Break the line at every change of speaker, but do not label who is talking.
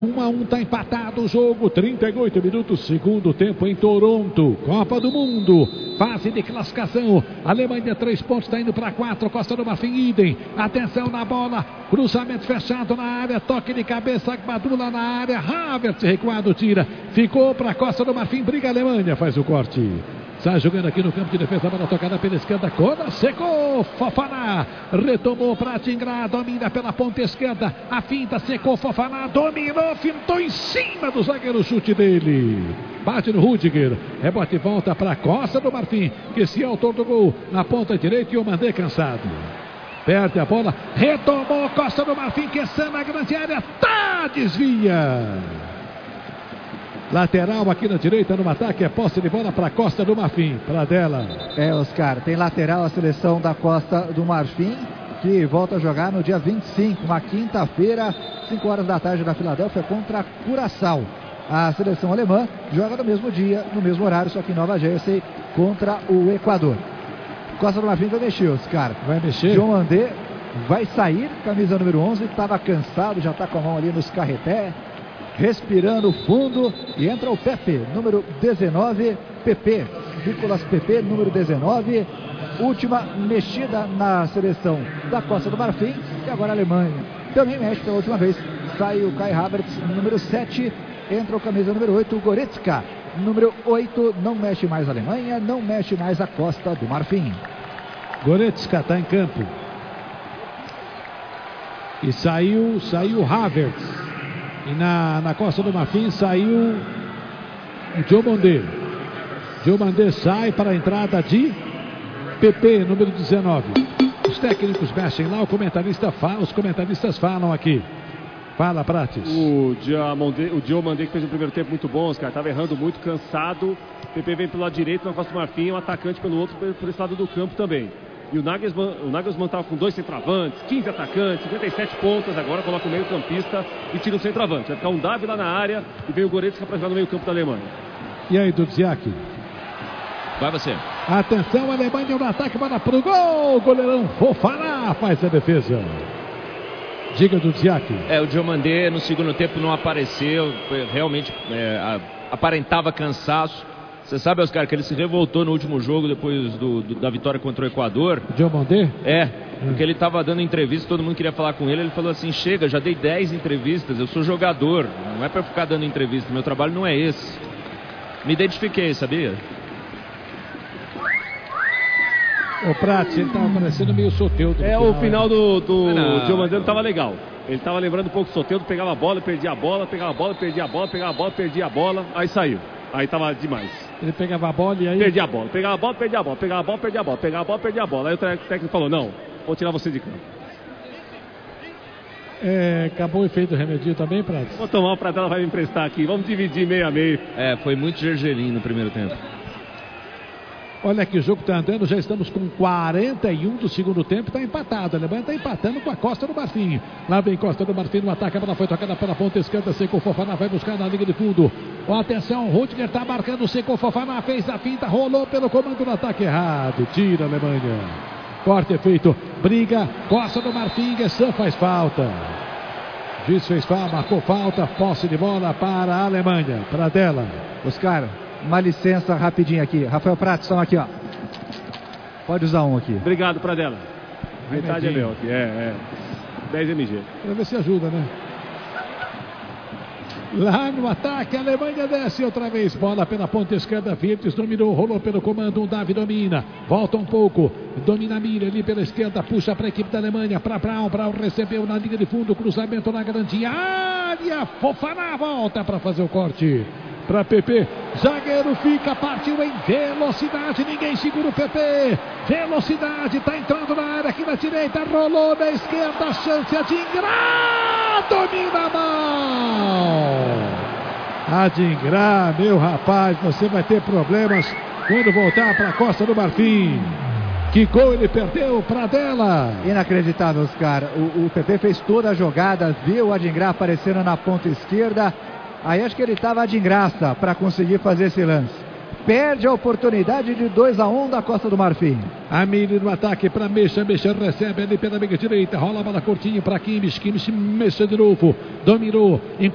1-1, está empatado o jogo, 38 minutos, segundo tempo em Toronto, Copa do Mundo, fase de classificação, Alemanha 3 pontos, está indo para 4, Costa do Marfim, idem, atenção na bola, cruzamento fechado na área, toque de cabeça, Badula na área, Havertz recuado, tira, ficou para Costa do Marfim, briga a Alemanha, faz o corte. Sai jogando aqui no campo de defesa, bola tocada pela esquerda, Kona secou, Fofana, retomou para Adingra, domina pela ponta esquerda, a finta, secou, Fofana, dominou, fintou em cima do zagueiro, chute dele, bate no Rudiger, rebote e volta para Costa do Marfim, que se é autor do gol, na ponta direita, e o Mandé cansado. Perde a bola, retomou Costa do Marfim, que sana a grande área, desvia. Lateral aqui na direita no ataque, é posse de bola para Costa do Marfim, para dela.
Oscar, tem lateral a seleção da Costa do Marfim, que volta a jogar no dia 25, uma quinta-feira, 5 horas da tarde na Filadélfia, contra Curaçao. A seleção alemã joga no mesmo dia, no mesmo horário, só que em Nova Jersey, contra o Equador. Costa do Marfim vai mexer, Oscar.
Vai mexer?
John Mandé vai sair, camisa número 11, estava cansado, já está com a mão ali nos carreté, respirando fundo, e entra o Pepe, número 19, Pepe, Nicolas Pepe, número 19, última mexida na seleção da Costa do Marfim, e agora a Alemanha também mexe pela última vez, sai o Kai Havertz, número 7, entra o camisa número 8, o Goretzka, número 8, não mexe mais a Alemanha, não mexe mais a Costa do Marfim.
Goretzka está em campo, e saiu Havertz. E na Costa do Marfim saiu o Diomandé. Diomandé sai para a entrada de PP, número 19. Os técnicos mexem lá, os comentaristas falam aqui. Fala, Prates.
O Diomandé que fez um primeiro tempo muito bom, os caras estavam errando muito, cansado. PP vem pelo lado direito, na Costa do Marfim, um atacante pelo outro, por esse lado do campo também. E o Nagelsmann estava com 2 centroavantes, 15 atacantes, 57 pontas, agora coloca o meio campista e tira o centroavante. Vai ficar um Davi lá na área e vem o Goretzka para jogar no meio campo da Alemanha.
E aí, Dudziak?
Vai você.
Atenção, a Alemanha no ataque, bola pro gol, goleirão Fofana faz a defesa. Diga, Dudziak.
O Diomandé no segundo tempo não apareceu, realmente aparentava cansaço. Você sabe, Oscar, que ele se revoltou no último jogo depois da vitória contra o Equador.
Diomandé?
Porque ele estava dando entrevista, todo mundo queria falar com ele. Ele falou assim: chega, já dei 10 entrevistas, eu sou jogador, não é para ficar dando entrevista, meu trabalho não é esse. Me identifiquei, sabia?
O Prates, ele estava parecendo meio Soteldo.
O final do Diomandé não estava legal. Ele estava lembrando um pouco do Soteldo, pegava a bola, perdia a bola, pegava a bola, perdia a bola, pegava a bola, perdia a bola, aí saiu. Aí tava demais.
Ele pegava a bola e aí...
Perdia a bola, pegava a bola, perdia a bola, pegava a bola, perdia a bola, pegava a bola, perdia a bola. Aí o técnico falou: não, vou tirar você de campo.
Acabou o efeito do remédio também, Prates?
Vou tomar, o Pratela vai me emprestar aqui, vamos dividir meio a meio.
Foi muito gergelim no primeiro tempo.
Olha que o jogo está andando, já estamos com 41 do segundo tempo, está empatado. A Alemanha está empatando com a Costa do Marfim. Lá vem Costa do Marfim no ataque, a bola foi tocada pela ponta esquerda, secou Fofana, vai buscar na linha de fundo. Atenção, Rudiger está marcando, secou Fofana, fez a finta, rolou pelo comando do ataque errado. Tira a Alemanha. Corte feito, briga, Costa do Marfim, Gessan faz falta. Juiz fez falta, marcou falta, posse de bola para a Alemanha, para dela.
Oscar, uma licença rapidinho aqui. Rafael Prates, estão aqui, ó. Pode usar um aqui.
Obrigado, Pradela. Metade é meu aqui. 10 mg.
Pra ver se ajuda, né? Lá no ataque, a Alemanha desce outra vez. Bola pela ponta esquerda, Virtus dominou, rolou pelo comando, o Davi domina. Volta um pouco, domina a mira ali pela esquerda, puxa para a equipe da Alemanha, para Brown. Brown recebeu na linha de fundo, cruzamento na grande área. Fofana volta para fazer o corte. Para PP, zagueiro fica, partiu em velocidade, ninguém segura o PP, velocidade, tá entrando na área aqui na direita, rolou na esquerda, chance, Adingra, domina mal, Adingra, meu rapaz, você vai ter problemas quando voltar para a Costa do Marfim. Que gol ele perdeu para dela.
Inacreditável, Oscar, o PP fez toda a jogada, viu o Adingra aparecendo na ponta esquerda. Aí acho que ele estava de graça para conseguir fazer esse lance. Perde a oportunidade de 2-1 da Costa do Marfim.
Amiri no ataque para Mexa. Mexa recebe ali pela meia direita. Rola a bola curtinha para Kimmich. Kimmich mexa de novo. Dominou.